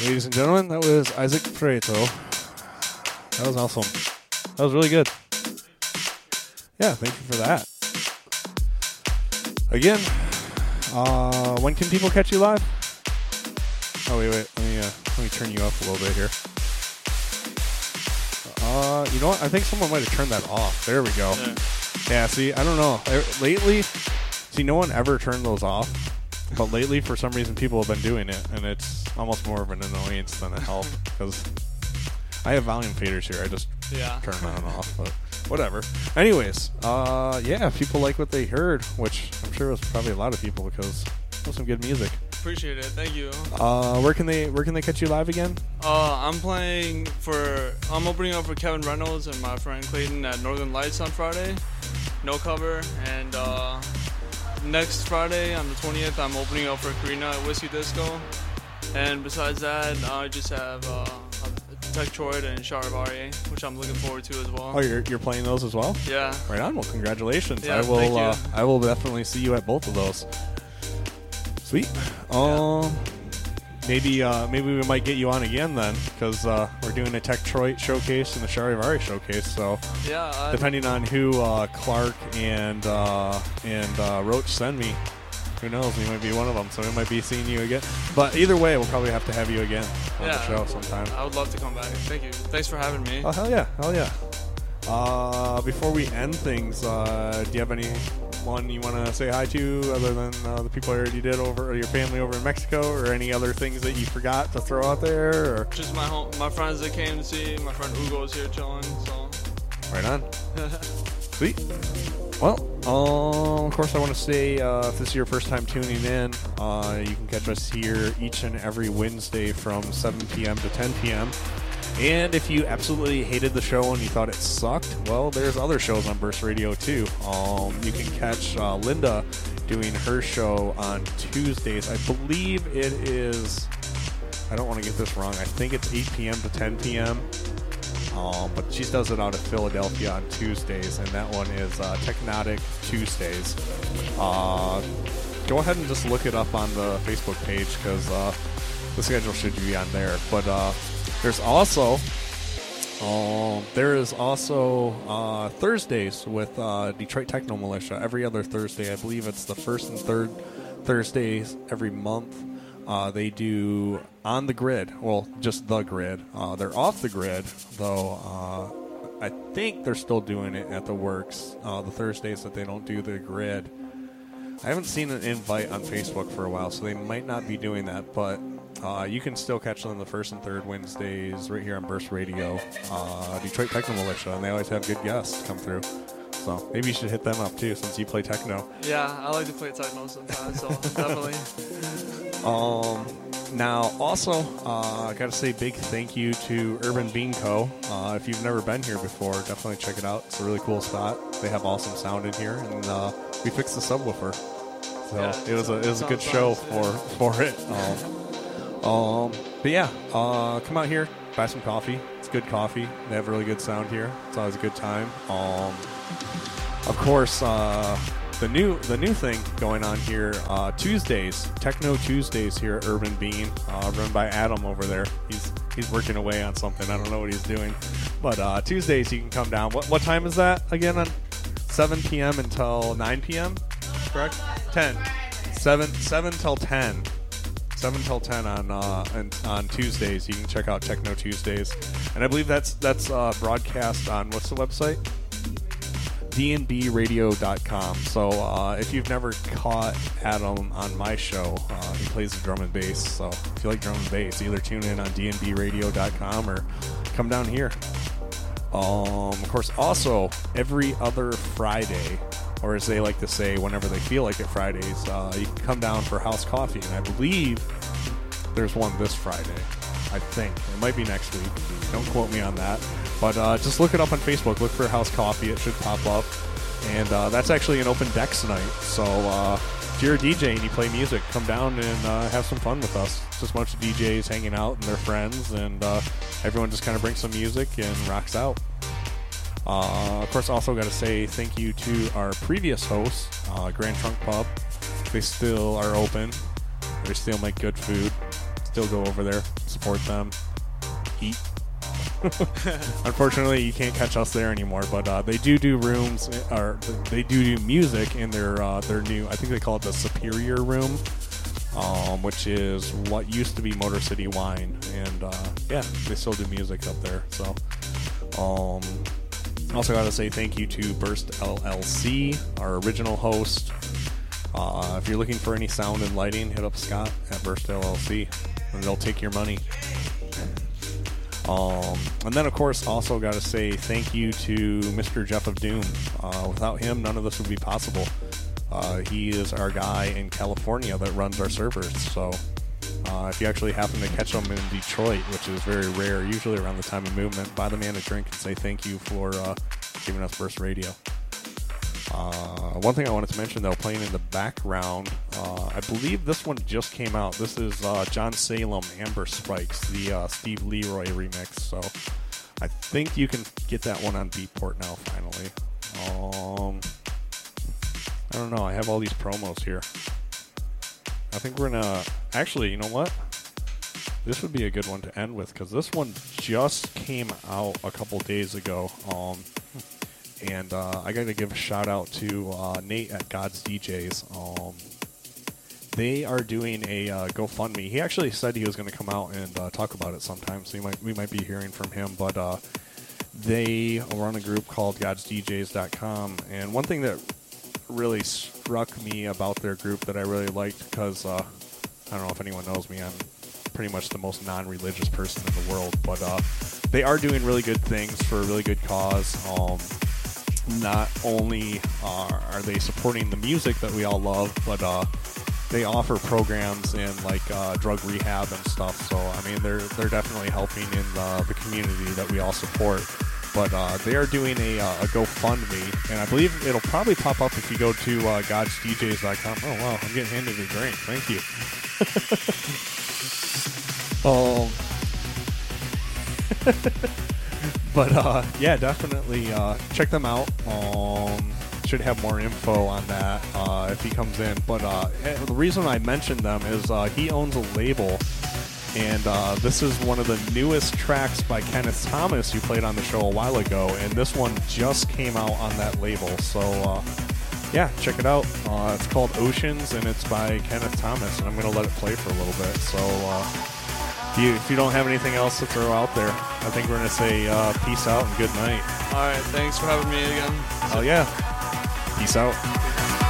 Ladies and gentlemen, that was Isaac Preto. That was awesome. That was really good. Yeah, thank you for that. Again, when can people catch you live? Oh, wait. Let me turn you up a little bit here. You know what? I think someone might have turned that off. There we go. Yeah, see, I don't know. Lately, no one ever turned those off. But lately, for some reason, people have been doing it, and it's almost more of an annoyance than a help, because I have volume faders here. I just turn them on and off, but whatever. Anyways, yeah, people like what they heard, which I'm sure was probably a lot of people, because it was some good music. Appreciate it. Thank you. Where can they catch you live again? I'm opening up for Kevin Reynolds and my friend Clayton at Northern Lights on Friday. No cover. And next Friday on the 20th, I'm opening up for Karina at Whiskey Disco. And besides that, I just have Tektroid and Charivari, which I'm looking forward to as well. Oh, you're playing those as well? Yeah. Right on. Well, congratulations. Yeah, thank you. I will definitely see you at both of those. Sweet. Maybe we might get you on again then, because we're doing a Tektroid showcase and a Charivari showcase. So depending on who Clark and Roach send me, who knows? We might be one of them. So we might be seeing you again. But either way, we'll probably have to have you again on the show sometime. I would love to come back. Thank you. Thanks for having me. Oh hell yeah. Before we end things, do you have anyone you want to say hi to other than the people you did over, or your family over in Mexico, or any other things that you forgot to throw out there? Or? Just my friends that came to see. My friend Hugo's here chilling. So. Right on. Sweet. Well, of course, I want to say if this is your first time tuning in, you can catch us here each and every Wednesday from 7 p.m. to 10 p.m. And if you absolutely hated the show and you thought it sucked, well, there's other shows on Burst Radio too. You can catch Linda doing her show on Tuesdays. I believe it is, I don't want to get this wrong, I think it's 8 p.m. to 10 p.m. But she does it out of Philadelphia on Tuesdays, and that one is Technotic Tuesdays. Go ahead and just look it up on the Facebook page, because the schedule should be on there. But There's also Thursdays with Detroit Techno Militia. Every other Thursday. I believe it's the first and third Thursdays every month. They do On the Grid. Well, just The Grid. They're off the grid, though. I think they're still doing it at the Works. The Thursdays that they don't do the grid. I haven't seen an invite on Facebook for a while, so they might not be doing that, but you can still catch them the first and third Wednesdays right here on Burst Radio. Detroit Techno Militia, and they always have good guests come through. So maybe you should hit them up too, since you play techno. Yeah, I like to play techno sometimes, so definitely. Now, also, I got to say big thank you to Urban Bean Co. If you've never been here before, definitely check it out. It's a really cool spot. They have awesome sound in here, and we fixed the subwoofer. So it was a good show for it. But yeah, come out here, buy some coffee. It's good coffee. They have really good sound here. It's always a good time. Of course, the new thing going on here, Tuesdays, Techno Tuesdays here at Urban Bean, run by Adam over there. He's working away on something. I don't know what he's doing, but Tuesdays you can come down. What time is that again? On 7 p.m. until 9 p.m. Correct? 10. 7 till 10. 7 till 10 on Tuesdays. You can check out Techno Tuesdays, and I believe that's broadcast on, what's the website? dnbradio.com. So if you've never caught Adam on my show, he plays the drum and bass. So if you like drum and bass, either tune in on dnbradio.com or come down here. Of course, also every other Friday, or as they like to say, whenever they feel like it, Fridays, you can come down for House Coffee, and I believe there's one this Friday. I think it might be next week. Don't quote me on that, but just look it up on Facebook. Look for House Coffee; it should pop up. And that's actually an open decks night. So if you're a DJ and you play music, come down and have some fun with us. It's just a bunch of DJs hanging out and their friends, and everyone just kind of brings some music and rocks out. Of course, also got to say thank you to our previous hosts, Grand Trunk Pub. They still are open. They still make good food. still go over there, support them, eat. Unfortunately, you can't catch us there anymore, but they do rooms, or they do music in their new, I think they call it the Superior Room, which is what used to be Motor City Wine, and yeah, they still do music up there. So, also got to say thank you to Burst LLC, our original host. If you're looking for any sound and lighting, hit up Scott at Burst LLC, and they'll take your money. And then, of course, also got to say thank you to Mr. Jeff of Doom. Without him, none of this would be possible. He is our guy in California that runs our servers. So if you actually happen to catch him in Detroit, which is very rare, usually around the time of movement, buy the man a drink and say thank you for giving us Burst Radio. One thing I wanted to mention, though, playing in the background, I believe this one just came out. This is John Salem, Amber Spikes, the Steve Leroy remix. So I think you can get that one on Beatport now, finally. I don't know. I have all these promos here. I think we're going to... Actually, you know what? This would be a good one to end with, because this one just came out a couple days ago. And I got to give a shout out to Nate at God's DJs. They are doing a GoFundMe. He actually said he was going to come out and talk about it sometime, so we might be hearing from him. But they run a group called godsdjs.com. And one thing that really struck me about their group that I really liked, because I don't know if anyone knows me, I'm pretty much the most non-religious person in the world, but they are doing really good things for a really good cause. Not only are they supporting the music that we all love, but they offer programs in like drug rehab and stuff. So I mean, they're definitely helping in the community that we all support. But they are doing a GoFundMe, and I believe it'll probably pop up if you go to godsdjs.com. Oh wow, I'm getting handed a drink. Thank you. But yeah, definitely check them out. Should have more info on that if he comes in. But the reason I mentioned them is he owns a label, and this is one of the newest tracks by Kenneth Thomas, who played on the show a while ago, and this one just came out on that label. So yeah, check it out. It's called Oceans, and it's by Kenneth Thomas, and I'm going to let it play for a little bit. So if you don't have anything else to throw out there, I think we're going to say peace out and good night. All right, thanks for having me again. Oh yeah, peace out.